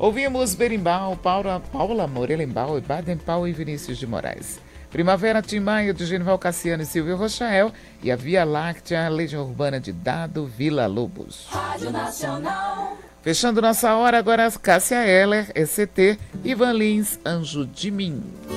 Ouvimos Berimbau, Paula Morelenbaum, Baden Powell e Vinícius de Moraes. Primavera, Tim Maia, de Genival Cassiano e Silvio Rochael. E a Via Láctea, Legião Urbana de Dado Vila Lobos. Rádio Nacional. Fechando nossa hora, agora Cássia Eller, ECT, Ivan Lins, Anjo de Mim.